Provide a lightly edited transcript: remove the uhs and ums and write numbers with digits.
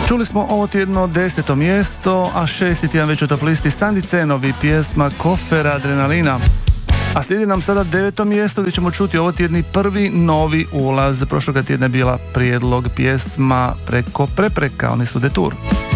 Čuli smo ovo tjedno 10. mjesto, a 6. tjedan već u top listi Sandi Cenovi, pjesma Kofera Adrenalina. A slijedi nam sada 9. mjesto gdje ćemo čuti ovo tjedni prvi novi ulaz. Prošloga tjedna je bila prijedlog pjesma Preko prepreka, oni su Detour.